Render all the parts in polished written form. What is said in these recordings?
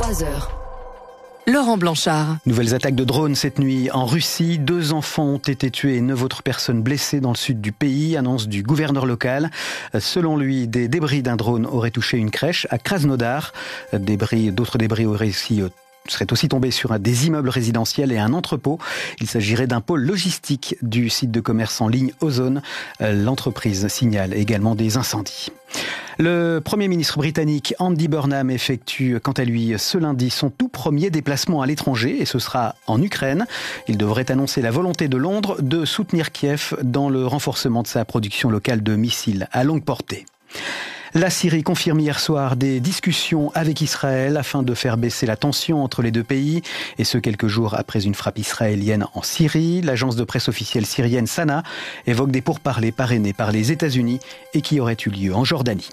3 heures. Laurent Blanchard. Nouvelles attaques de drones cette nuit en Russie. 2 enfants ont été tués et 9 autres personnes blessées dans le sud du pays, annonce du gouverneur local. Selon lui, des débris d'un drone auraient touché une crèche à Krasnodar. D'autres débris seraient aussi tombés sur des immeubles résidentiels et un entrepôt. Il s'agirait d'un pôle logistique du site de commerce en ligne Ozone. L'entreprise signale également des incendies. Le Premier ministre britannique Andy Burnham effectue quant à lui ce lundi son tout premier déplacement à l'étranger et ce sera en Ukraine. Il devrait annoncer la volonté de Londres de soutenir Kiev dans le renforcement de sa production locale de missiles à longue portée. La Syrie confirme hier soir des discussions avec Israël afin de faire baisser la tension entre les deux pays, et ce quelques jours après une frappe israélienne en Syrie. L'agence de presse officielle syrienne Sana évoque des pourparlers parrainés par les États-Unis et qui auraient eu lieu en Jordanie.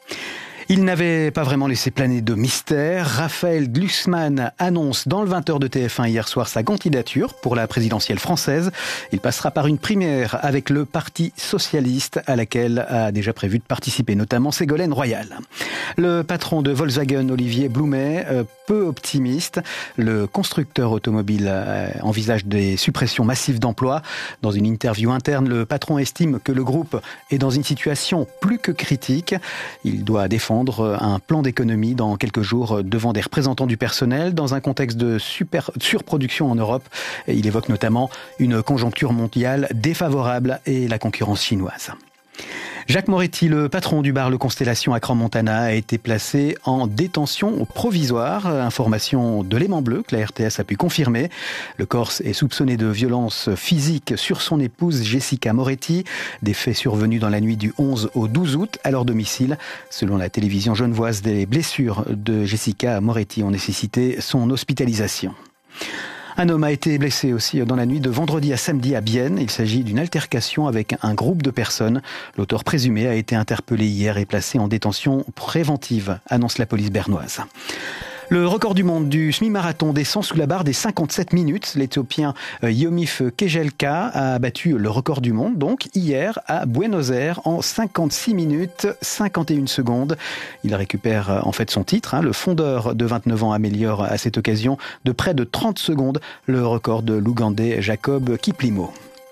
Il n'avait pas vraiment laissé planer de mystère. Raphaël Glucksmann annonce dans le 20h de TF1 hier soir sa candidature pour la présidentielle française. Il passera par une primaire avec le Parti socialiste à laquelle a déjà prévu de participer notamment Ségolène Royal. Le patron de Volkswagen, Olivier Blumet, peu optimiste. Le constructeur automobile envisage des suppressions massives d'emplois. Dans une interview interne, le patron estime que le groupe est dans une situation plus que critique. Il doit défendre un plan d'économie dans quelques jours devant des représentants du personnel dans un contexte de surproduction en Europe. Il évoque notamment une conjoncture mondiale défavorable et la concurrence chinoise. Jacques Moretti, le patron du bar Le Constellation à Crans-Montana, a été placé en détention provisoire. Information de l'Aimant Bleu que la RTS a pu confirmer. Le Corse est soupçonné de violences physiques sur son épouse Jessica Moretti. Des faits survenus dans la nuit du 11 au 12 août à leur domicile. Selon la télévision genevoise, des blessures de Jessica Moretti ont nécessité son hospitalisation. Un homme a été blessé aussi dans la nuit de vendredi à samedi à Bienne. Il s'agit d'une altercation avec un groupe de personnes. L'auteur présumé a été interpellé hier et placé en détention préventive, annonce la police bernoise. Le record du monde du semi-marathon descend sous la barre des 57 minutes. L'Éthiopien Yomif Kejelka a battu le record du monde, donc hier à Buenos Aires en 56 minutes 51 secondes. Il récupère en fait son titre. Le fondeur de 29 ans améliore à cette occasion de près de 30 secondes le record de l'Ougandais Jacob Kiplimo.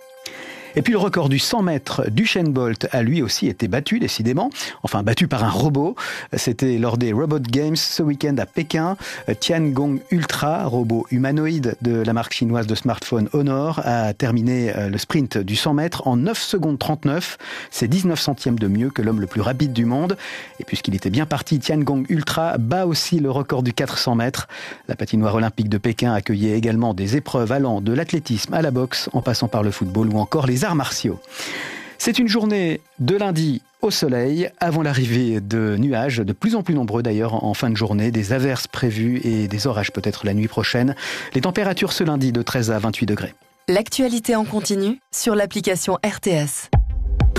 Et puis le record du 100 mètres d'Usain Bolt a lui aussi été battu, décidément. Enfin, battu par un robot. C'était lors des Robot Games ce week-end à Pékin. Tiangong Ultra, robot humanoïde de la marque chinoise de smartphone Honor, a terminé le sprint du 100 mètres en 9 secondes 39. C'est 19 centièmes de mieux que l'homme le plus rapide du monde. Et puisqu'il était bien parti, Tiangong Ultra bat aussi le record du 400 mètres. La patinoire olympique de Pékin accueillait également des épreuves allant de l'athlétisme à la boxe, en passant par le football ou encore les arts martiaux. C'est une journée de lundi au soleil, avant l'arrivée de nuages, de plus en plus nombreux d'ailleurs en fin de journée, des averses prévues et des orages peut-être la nuit prochaine. Les températures ce lundi de 13 à 28 degrés. L'actualité en continu sur l'application RTS.